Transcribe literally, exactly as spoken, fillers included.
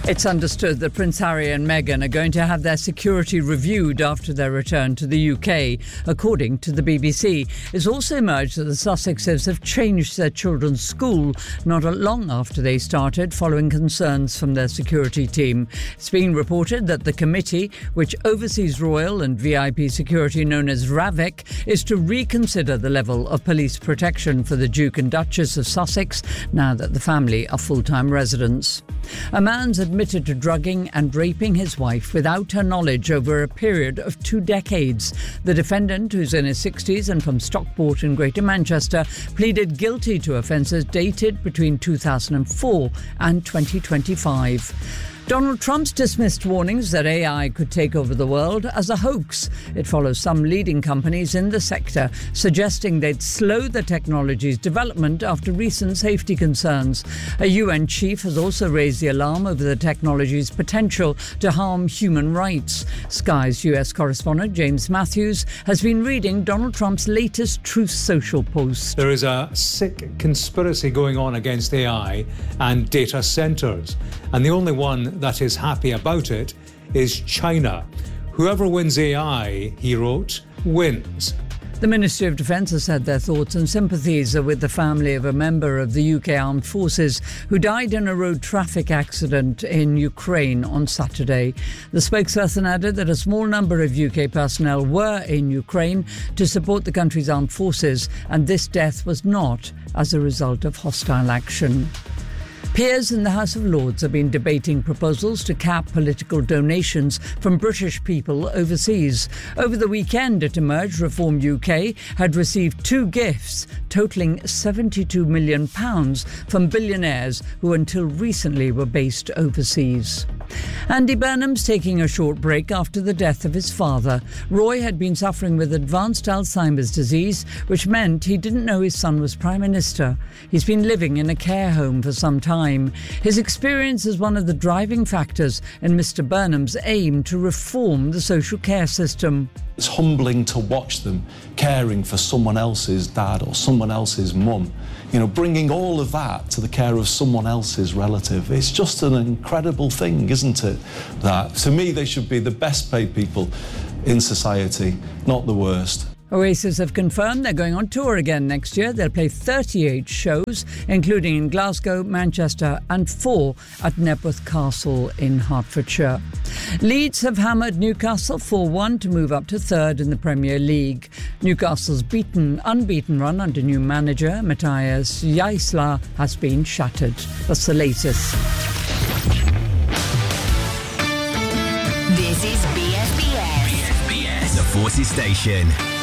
It's understood that Prince Harry and Meghan are going to have their security reviewed after their return to the U K, according to the B B C. It's also emerged that the Sussexes have changed their children's school not long after they started, following concerns from their security team. It's been reported that the committee, which oversees royal and V I P security known as RAVEC, is to reconsider the level of police protection for the Duke and Duchess of Sussex now that the family are full-time residents. A man's admitted to drugging and raping his wife without her knowledge over a period of two decades. The defendant, who's in his sixties and from Stockport in Greater Manchester, pleaded guilty to offences dated between two thousand four and twenty twenty-five. Donald Trump's dismissed warnings that A I could take over the world as a hoax. It follows some leading companies in the sector suggesting they'd slow the technology's development after recent safety concerns. A U N chief has also raised the alarm over the technology's potential to harm human rights. Sky's U S correspondent James Matthews has been reading Donald Trump's latest Truth Social post. There is a sick conspiracy going on against A I and data centres, and the only one that is happy about it is China. Whoever wins A I, he wrote, wins. The Ministry of Defence has said their thoughts and sympathies are with the family of a member of the U K Armed Forces who died in a road traffic accident in Ukraine on Saturday. The spokesperson added that a small number of U K personnel were in Ukraine to support the country's armed forces, and this death was not as a result of hostile action. Peers in the House of Lords have been debating proposals to cap political donations from British people overseas. Over the weekend, it emerged Reform U K had received two gifts totalling seventy-two million pounds from billionaires who until recently were based overseas. Andy Burnham's taking a short break after the death of his father. Roy had been suffering with advanced Alzheimer's disease, which meant he didn't know his son was Prime Minister. He's been living in a care home for some time. His experience is one of the driving factors in Mister Burnham's aim to reform the social care system. It's humbling to watch them caring for someone else's dad or someone else's mum. You know, bringing all of that to the care of someone else's relative. It's just an incredible thing, isn't it? That, to me, they should be the best paid people in society, not the worst. Oasis have confirmed they're going on tour again next year. They'll play thirty-eight shows, including in Glasgow, Manchester and four at Knebworth Castle in Hertfordshire. Leeds have hammered Newcastle four one to move up to third in the Premier League. Newcastle's beaten, unbeaten run under new manager Matthias Jaisla has been shattered. That's the latest. This is B S B S. B S B S, the Forces Station.